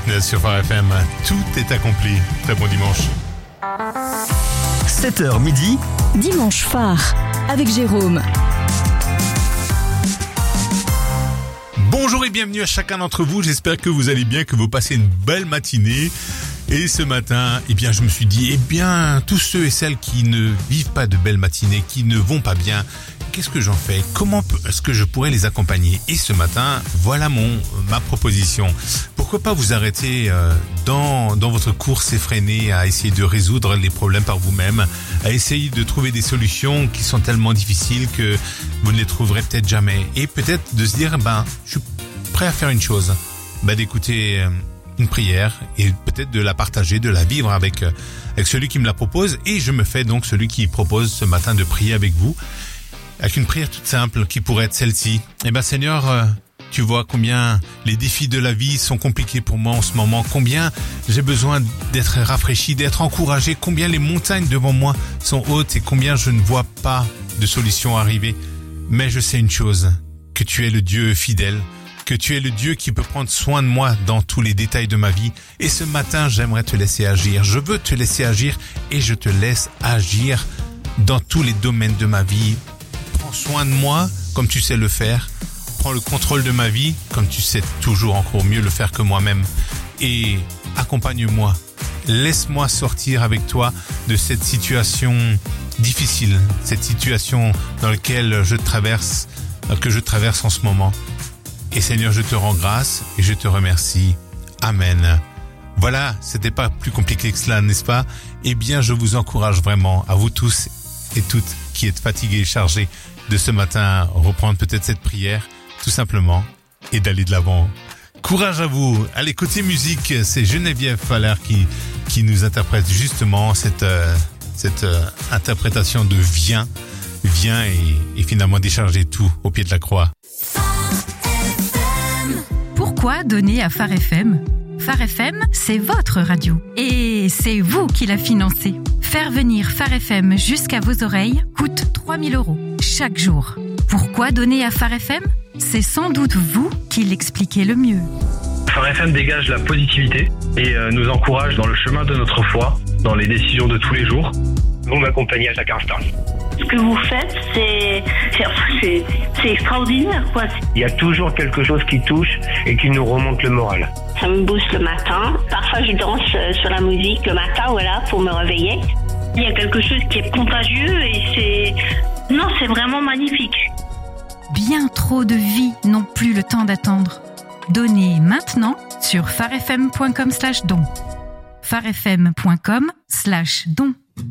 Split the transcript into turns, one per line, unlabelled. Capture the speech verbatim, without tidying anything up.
neuf sur Phare F M. Tout est accompli. Très bon dimanche.
sept heures midi.
Dimanche Phare avec Jérôme.
Bonjour et bienvenue à chacun d'entre vous. J'espère que vous allez bien, que vous passez une belle matinée. Et ce matin, eh bien, je me suis dit, eh bien, tous ceux et celles qui ne vivent pas de belles matinées, qui ne vont pas bien, qu'est-ce que j'en fais? Comment est-ce que je pourrais les accompagner? Et ce matin, voilà mon ma proposition. Pourquoi pas vous arrêter euh, dans dans votre course effrénée à essayer de résoudre les problèmes par vous-même, à essayer de trouver des solutions qui sont tellement difficiles que vous ne les trouverez peut-être jamais. Et peut-être de se dire, ben, je suis prêt à faire une chose, ben, d'écouter euh, une prière et peut-être de la partager, de la vivre avec euh, avec celui qui me la propose. Et je me fais donc celui qui propose ce matin de prier avec vous. Avec une prière toute simple qui pourrait être celle-ci. Eh ben Seigneur, euh, tu vois combien les défis de la vie sont compliqués pour moi en ce moment, combien j'ai besoin d'être rafraîchi, d'être encouragé, combien les montagnes devant moi sont hautes et combien je ne vois pas de solution arriver. Mais je sais une chose, que tu es le Dieu fidèle, que tu es le Dieu qui peut prendre soin de moi dans tous les détails de ma vie. Et ce matin, j'aimerais te laisser agir. Je veux te laisser agir et je te laisse agir dans tous les domaines de ma vie. Prends soin de moi comme tu sais le faire. Prends le contrôle de ma vie comme tu sais toujours encore mieux le faire que moi-même. Et accompagne-moi. Laisse-moi sortir avec toi de cette situation difficile, cette situation dans laquelle je traverse, que je traverse en ce moment. Et Seigneur, je te rends grâce et je te remercie. Amen. Voilà, c'était pas plus compliqué que cela, n'est-ce pas? Eh bien, je vous encourage vraiment, à vous tous et toutes qui êtes fatigués et chargés de ce matin, reprendre peut-être cette prière, tout simplement, et d'aller de l'avant. Courage à vous. Allez, côté musique, c'est Geneviève Faller qui, qui nous interprète justement cette, euh, cette euh, interprétation de Viens, Viens et, et finalement décharger tout au pied de la croix.
Pourquoi donner à Phare F M? Phare F M, c'est votre radio. Et c'est vous qui la financez. Faire venir Phare F M jusqu'à vos oreilles coûte trois mille euros chaque jour. Pourquoi donner à Phare F M? C'est sans doute vous qui l'expliquez le mieux.
Phare F M dégage la positivité et euh, nous encourage dans le chemin de notre foi, dans les décisions de tous les jours. Vous m'accompagnez à chaque instant.
Ce que vous faites, c'est, c'est, c'est, c'est extraordinaire, quoi.
Il y a toujours quelque chose qui touche et qui nous remonte le moral.
Ça me booste le matin. Parfois, je danse sur la musique le matin, voilà, pour me réveiller. Il y a quelque chose qui est contagieux et c'est... Non, c'est vraiment magnifique.
Bien trop de vies n'ont plus le temps d'attendre. Donnez maintenant sur pharefm point com slash don. pharefm point com slash don.